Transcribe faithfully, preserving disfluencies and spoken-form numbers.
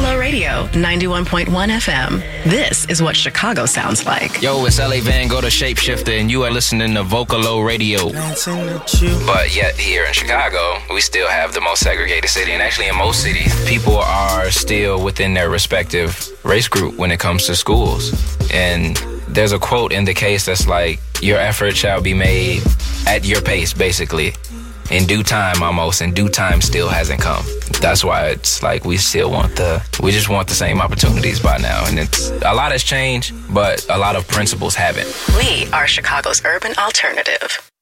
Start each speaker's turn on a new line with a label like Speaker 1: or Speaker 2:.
Speaker 1: Vocalo Radio, ninety-one point one F M. This is what Chicago sounds like.
Speaker 2: Yo, it's L A Van Gogh, the Shapeshifter, and you are listening to Vocalo Radio. But yet here in Chicago, we still have the most segregated city. And actually in most cities, people are still within their respective race group when it comes to schools. And there's a quote in the case that's like, your effort shall be made at your pace, basically. In due time, almost. In due time still hasn't come. That's why it's like we still want the, we just want the same opportunities by now. And it's, a lot has changed, but a lot of principles haven't.
Speaker 1: We are Chicago's urban alternative.